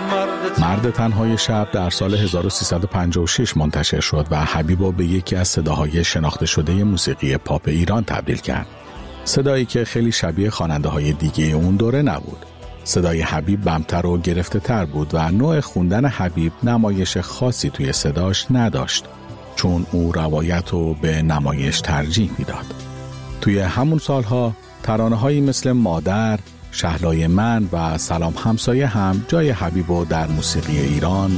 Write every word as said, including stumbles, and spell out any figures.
مرد تنهای شب در سال هزار و سیصد و پنجاه و شش منتشر شد و حبیبو به یکی از صداهای شناخته شده موسیقی پاپ ایران تبدیل کرد. صدایی که خیلی شبیه خواننده های دیگه اون دوره نبود. صدای حبیب بمتر و گرفته تر بود و نوع خوندن حبیب نمایش خاصی توی صداش نداشت، چون او روایت رو به نمایش ترجیح میداد. توی همون سالها ترانه‌هایی مثل مادر، شهلای من و سلام همسایه هم جای حبیبو در موسیقی ایران